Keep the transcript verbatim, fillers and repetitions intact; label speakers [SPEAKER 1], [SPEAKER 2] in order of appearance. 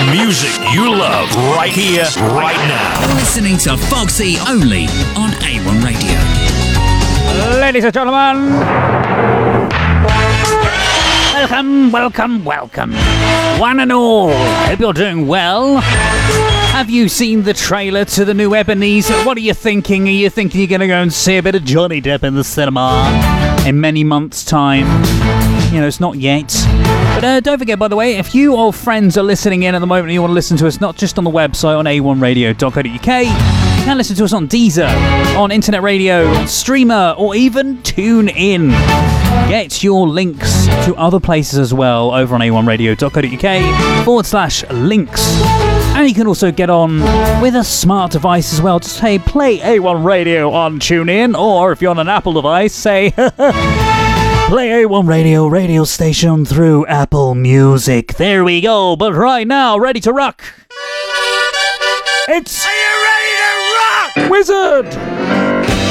[SPEAKER 1] Music you love right here, right now.
[SPEAKER 2] You're listening to Foxy only on A one Radio.
[SPEAKER 3] Ladies and gentlemen, welcome, welcome, welcome. One and all, hope you're doing well. Have you seen the trailer to the new Ebenezer? What are you thinking? Are you thinking you're going to go and see a bit of Johnny Depp in the cinema in many months' time? You know, it's not yet. But uh, don't forget, by the way, if you or friends are listening in at the moment and you want to listen to us, not just on the website on a one radio dot co dot uk, you can listen to us on Deezer, on Internet Radio, on Streamer, or even Tune In. Get your links to other places as well over on a one radio dot co dot uk forward slash links. And you can also get on with a smart device as well. Just say, play A one Radio on TuneIn, or if you're on an Apple device, say, play A one Radio radio station through Apple Music. There we go. But right now, ready to rock. It's... Are you ready to rock? Wizard!